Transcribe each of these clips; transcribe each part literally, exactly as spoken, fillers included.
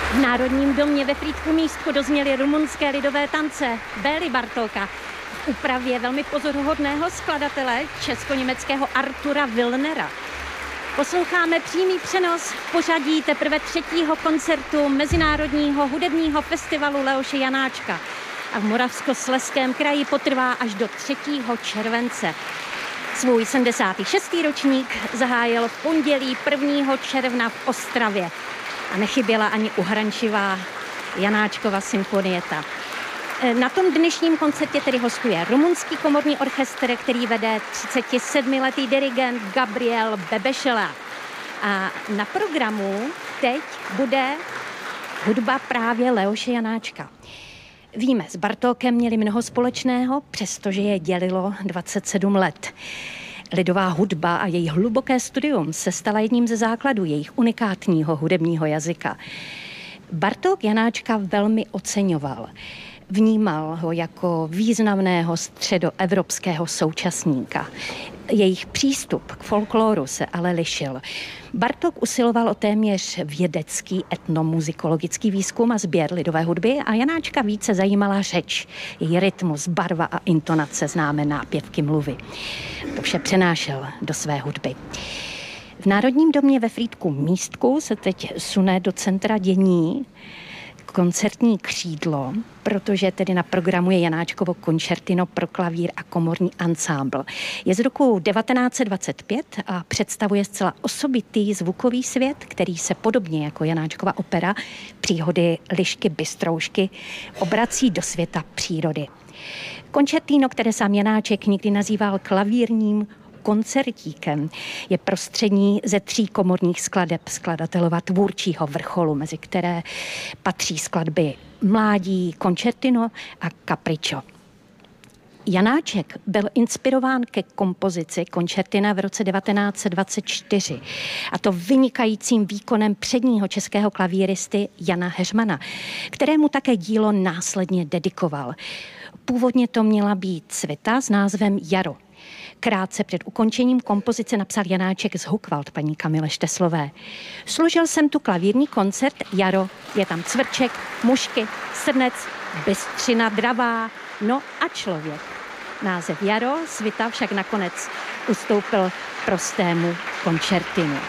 V Národním domě ve Frýdku Místku dozněly rumunské lidové tance Bély Bartóka v úpravě velmi pozoruhodného skladatele česko-německého Artura Wilnera. Posloucháme přímý přenos v pořadí teprve třetího koncertu Mezinárodního hudebního festivalu Leoše Janáčka a v Moravskoslezském kraji potrvá až do třetího července. Svůj sedmdesátý šestý ročník zahájil v pondělí prvního června v Ostravě a nechyběla ani uhrančivá Janáčkova symfonieta. Na tom dnešním koncertě tedy hostuje rumunský komorní orchestr, který vede třicetisedmiletý dirigent Gabriel Bebešela. A na programu teď bude hudba právě Leoše Janáčka. Víme, s Bartókem měli mnoho společného, přestože je dělilo dvacet sedm let. Lidová hudba a její hluboké studium se stala jedním ze základů jejich unikátního hudebního jazyka. Bartók Janáčka velmi oceňoval. Vnímal ho jako významného středoevropského současníka. Jejich přístup k folkloru se ale lišil. Bartók usiloval o téměř vědecký etnomuzikologický výzkum a sběr lidové hudby a Janáčka více zajímala řeč, její rytmus, barva a intonace, známé nápěvky mluvy. To vše přenášel do své hudby. V Národním domě ve Frýdku Místku se teď sune do centra dění koncertní křídlo, protože tedy na programu je Janáčkovo koncertino pro klavír a komorní ansámbl. Je z roku devatenáct set dvacet pět a představuje zcela osobitý zvukový svět, který se podobně jako Janáčkova opera Příhody Lišky Bystroušky obrací do světa přírody. Koncertino, které sám Janáček nikdy nazýval klavírním koncertíkem, je prostřední ze tří komorních skladeb skladatelova tvůrčího vrcholu, mezi které patří skladby Mládí, Koncertino a Capriccio. Janáček byl inspirován ke kompozici koncertina v roce devatenáct set dvacet čtyři, a to vynikajícím výkonem předního českého klavíristy Jana Heřmana, kterému také dílo následně dedikoval. Původně to měla být svita s názvem Jaro. Krátce před ukončením kompozice napsal Janáček z Hukvald paní Kamile Šteslové. Složil jsem tu klavírní koncert Jaro, je tam cvrček, mušky, srnec, bystřina dravá, no a člověk. Název Jaro svita však nakonec ustoupil prostému koncertinu.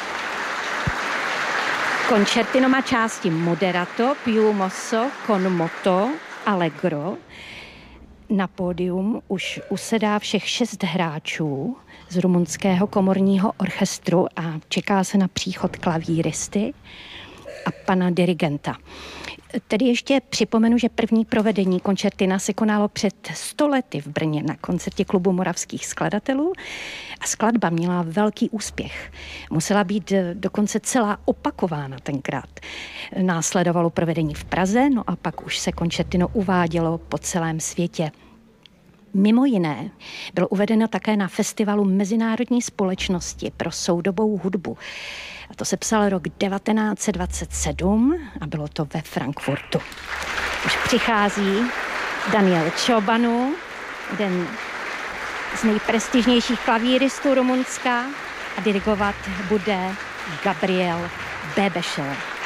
Koncertino má části moderato, più mosso, con moto, allegro. Na pódium už usedá všech šest hráčů z rumunského komorního orchestru a čeká se na příchod klavíristy a pana dirigenta. Tedy ještě připomenu, že první provedení koncertina se konalo před sto lety v Brně na koncertě Klubu moravských skladatelů a skladba měla velký úspěch. Musela být dokonce celá opakována tenkrát. Následovalo provedení v Praze, no a pak už se koncertino uvádělo po celém světě. Mimo jiné bylo uvedeno také na festivalu Mezinárodní společnosti pro soudobou hudbu. A to se psal rok devatenáct set dvacet sedm a bylo to ve Frankfurtu. Už přichází Daniel Ciobanu, jeden z nejprestižnějších klavíristů Rumunska, a dirigovat bude Gabriel Bebešela.